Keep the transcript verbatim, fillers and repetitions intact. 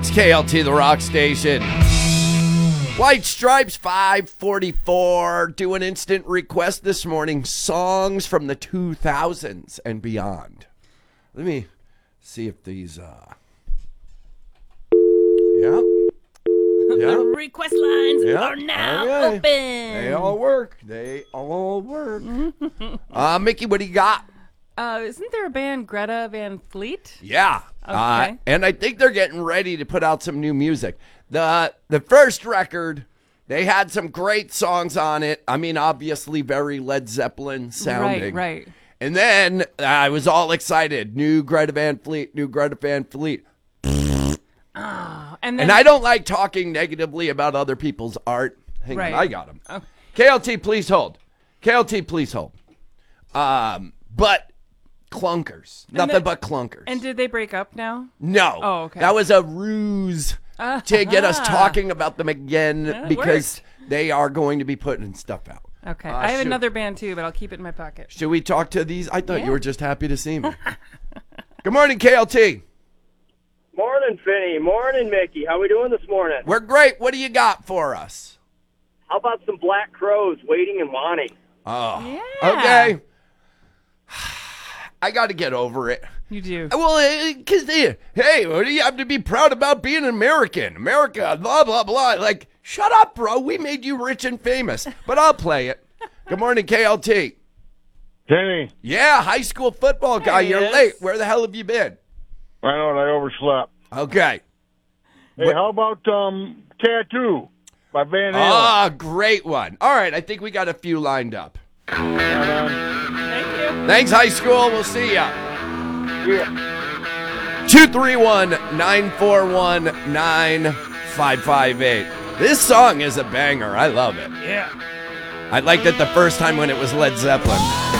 It's K L T, the rock station. White Stripes, five forty-four. Do an instant request this morning. Songs from the two thousands and beyond. Let me see if these, uh... Yeah. Yeah. The request lines Yeah. are now Okay. open. They all work. They all work. uh, Mickey, what do you got? Uh, isn't there a band, Greta Van Fleet? Yeah. Okay. Uh, and I think they're getting ready to put out some new music. The the first record, they had some great songs on it. I mean, obviously very Led Zeppelin sounding. Right, right. And then I was all excited. New Greta Van Fleet, new Greta Van Fleet. Oh, and then, And I don't like talking negatively about other people's art. Hang Right. on, I got them. Oh. K L T, please hold. K L T, please hold. Um, but clunkers. Nothing then- but clunkers. and did they break up now? No. Oh, okay. That was a ruse to get us talking about them again it because they are going to be putting stuff out. Okay. Uh, I have shoot. another band too, but I'll keep it in my pocket. Should we talk to these? I thought Yeah. you were just happy to see me. Good morning, K L T. Morning, Finny. Morning, Mickey. How we doing this morning? We're great. What do you got for us? How about some Black Crows, Waiting and Wanting? Oh. Yeah. Okay. I got to get over it. You do. Well, because they, hey, what do you have to be proud about being an American? America, blah, blah, blah. Like, shut up, bro. We made you rich and famous. But I'll play it. Good morning, K L T. Kenny, Yeah, high school football guy. There he You're is. late. Where the hell have you been? I know I overslept. Okay. Hey, What- how about um Tattoo by Van Halen? Ah, great one. All right, I think we got a few lined up. Thank you. Thanks, high school. We'll see ya. Yeah. two three one, nine four one, nine five five eight. This song is a banger. I love it. Yeah. I liked it the first time when it was Led Zeppelin.